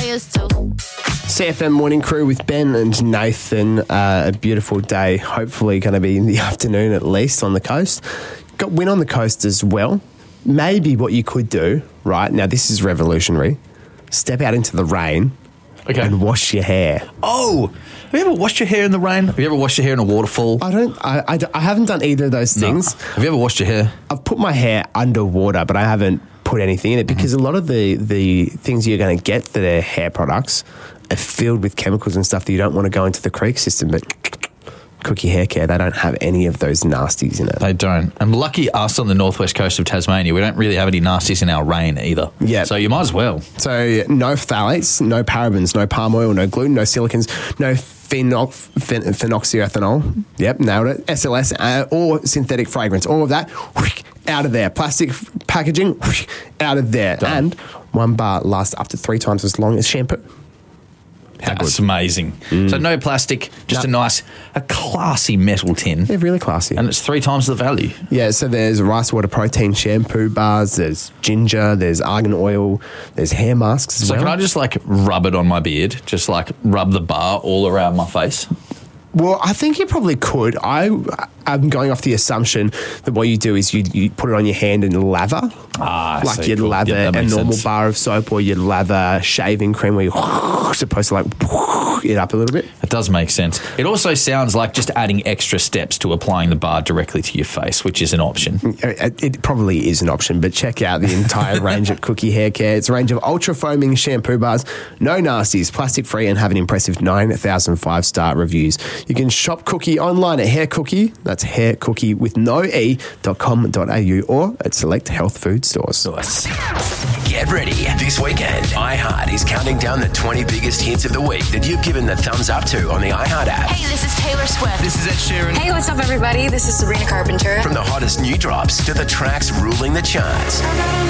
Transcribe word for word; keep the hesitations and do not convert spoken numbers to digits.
players too. C F M Morning Crew with Ben and Nathan. Uh, a beautiful day. Hopefully going to be in the afternoon at least on the coast. Got wind on the coast as well. Maybe what you could do, right, now this is revolutionary, step out into the rain Okay. and wash your hair. Oh, have you ever washed your hair in the rain? Have you ever washed your hair in a waterfall? I don't, I, I, I haven't done either of those things. No. Have you ever washed your hair? I've put my hair underwater, but I haven't put anything in it because mm-hmm. a lot of the, the things you're going to get that are hair products are filled with chemicals and stuff that you don't want to go into the creek system. But Cookie Hair Care, they don't have any of those nasties in it. They don't. And lucky us on the northwest coast of Tasmania, we don't really have any nasties in our rain either. Yeah. So you might as well. So no phthalates, no parabens, no palm oil, no gluten, no silicons, no pheno- phen- phenoxyethanol. Yep, nailed it. S L S uh, or synthetic fragrance. All of that, whoosh, out of there. Plastic packaging, whoosh, out of there. Done. And one bar lasts up to three times as long as shampoo. How That's good. Amazing. Mm. So no plastic, just no. a nice, a classy metal tin. They're really classy. And it's three times the value. Yeah, so there's rice water protein shampoo bars, there's ginger, there's argan oil, there's hair masks as so well. So can I just like rub it on my beard? Just like rub the bar all around my face? Well, I think you probably could. I, I'm going off the assumption that what you do is you, you put it on your hand and lather. Ah, like see, you'd cool. lather yeah, a normal sense. bar of soap, or you'd lather shaving cream where you're supposed to like it up a little bit. It does make sense. It also sounds like just adding extra steps to applying the bar directly to your face, which is an option. It, it probably is an option, but check out the entire range at Cookie Hair Care. It's a range of ultra foaming shampoo bars, no nasties, plastic free, and have an impressive nine thousand five-star reviews. You can shop Cookie online at Hair Cookie, that's Hair Cookie with no E, dot com dot a u, or at select health food stores. Get ready. This weekend, iHeart is counting down the twenty biggest hits of the week that you've given the thumbs up to on the iHeart app. Hey, this is Taylor Swift. This is Ed Sheeran. Hey, what's up, everybody? This is Sabrina Carpenter. From the hottest new drops to the tracks ruling the charts.